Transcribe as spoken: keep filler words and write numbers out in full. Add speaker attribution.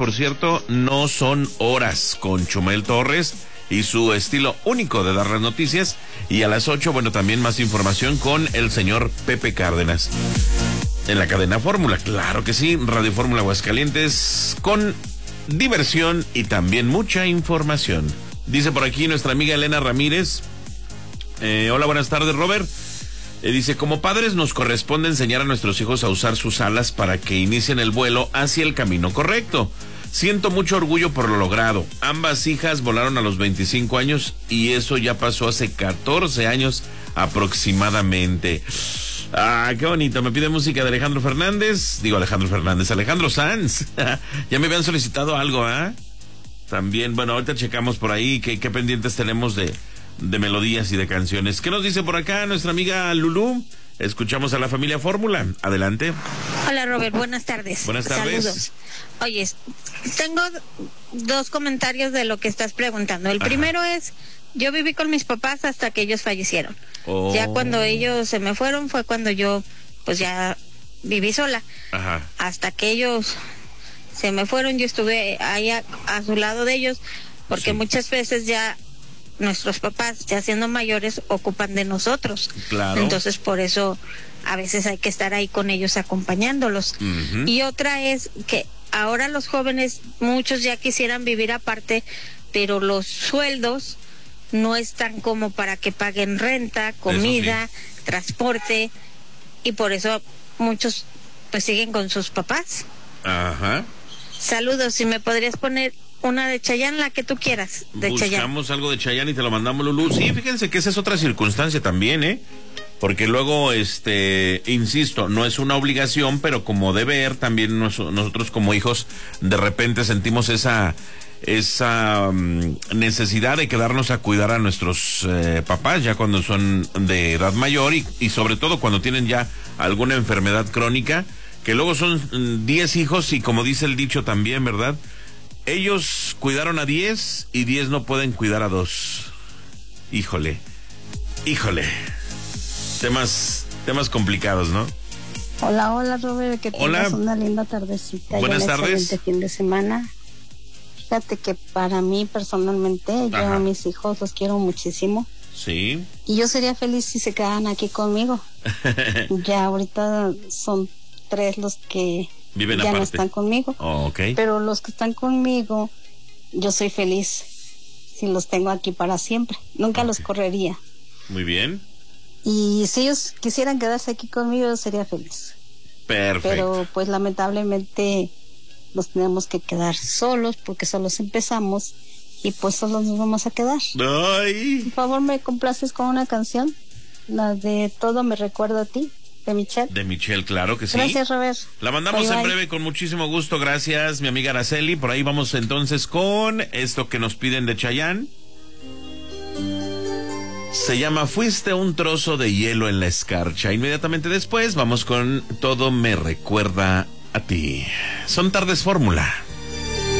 Speaker 1: por cierto, no son horas con Chumel Torres y su estilo único de dar las noticias. Y a las ocho, bueno, también más información con el señor Pepe Cárdenas. En la cadena Fórmula, claro que sí, Radio Fórmula Aguascalientes, con diversión y también mucha información. Dice por aquí nuestra amiga Elena Ramírez. Eh, hola, buenas tardes, Robert. Eh, dice, como padres nos corresponde enseñar a nuestros hijos a usar sus alas para que inicien el vuelo hacia el camino correcto. Siento mucho orgullo por lo logrado. Ambas hijas volaron a los veinticinco años y eso ya pasó hace catorce años aproximadamente. Ah, qué bonito. Me pide música de Alejandro Fernández. Digo Alejandro Fernández, Alejandro Sanz. Ya me habían solicitado algo, ¿ah? ¿eh? También, bueno, ahorita checamos por ahí qué, qué pendientes tenemos de, de melodías y de canciones. ¿Qué nos dice por acá nuestra amiga Lulú? Escuchamos a la familia Fórmula. Adelante.
Speaker 2: Hola, Robert. Buenas tardes.
Speaker 1: Buenas tardes.
Speaker 2: Saludos. Oye, tengo dos comentarios de lo que estás preguntando. El Ajá. primero es, yo viví con mis papás hasta que ellos fallecieron. Oh. Ya cuando ellos se me fueron fue cuando yo, pues ya viví sola. Ajá. Hasta que ellos se me fueron, yo estuve ahí a, a su lado de ellos, porque sí. muchas veces ya nuestros papás, ya siendo mayores, ocupan de nosotros. Claro. Entonces, por eso a veces hay que estar ahí con ellos acompañándolos. Uh-huh. Y otra es que ahora los jóvenes, muchos ya quisieran vivir aparte, pero los sueldos no están como para que paguen renta, comida, sí. transporte, y por eso muchos pues siguen con sus papás. Ajá. Saludos, si me podrías poner una de Chayanne, la que tú quieras, de
Speaker 1: Buscamos
Speaker 2: Chayanne.
Speaker 1: Buscamos algo de Chayanne y te lo mandamos, Lulú. Sí, fíjense que esa es otra circunstancia también, ¿eh? Porque luego, este, insisto, no es una obligación, pero como deber, también nos, nosotros como hijos, de repente sentimos esa, esa um, necesidad de quedarnos a cuidar a nuestros eh, papás, ya cuando son de edad mayor y, y sobre todo cuando tienen ya alguna enfermedad crónica, que luego son diez hijos y como dice el dicho también, ¿verdad? Ellos cuidaron a diez y diez no pueden cuidar a dos. Híjole, híjole. Temas, temas complicados, ¿no?
Speaker 3: Hola, hola, Robert, que tengas una linda tardecita.
Speaker 1: Buenas
Speaker 3: y un
Speaker 1: tardes.
Speaker 3: Excelente fin de semana. Fíjate que para mí personalmente, Ajá. yo a mis hijos los quiero muchísimo.
Speaker 1: Sí.
Speaker 3: Y yo sería feliz si se quedaran aquí conmigo. Ya ahorita son tres los que
Speaker 1: Viven
Speaker 3: ya
Speaker 1: aparte.
Speaker 3: no están conmigo.
Speaker 1: Oh, okay.
Speaker 3: Pero los que están conmigo, yo soy feliz si los tengo aquí para siempre. Nunca okay. los correría.
Speaker 1: Muy bien.
Speaker 3: Y si ellos quisieran quedarse aquí conmigo, yo sería feliz.
Speaker 1: Perfecto.
Speaker 3: Pero pues lamentablemente nos tenemos que quedar solos porque solos empezamos y pues solos nos vamos a quedar.
Speaker 1: Ay.
Speaker 3: Por favor, ¿me complaces con una canción? La de Todo me recuerda a ti, de Michelle.
Speaker 1: De Michelle, claro que sí.
Speaker 3: Gracias, Robert.
Speaker 1: La mandamos bye, en bye. breve con muchísimo gusto. Gracias, mi amiga Araceli. Por ahí vamos entonces con esto que nos piden de Chayanne. Se llama Fuiste un trozo de hielo en la escarcha. Inmediatamente después vamos con Todo me recuerda a ti. Son tardes Fórmula.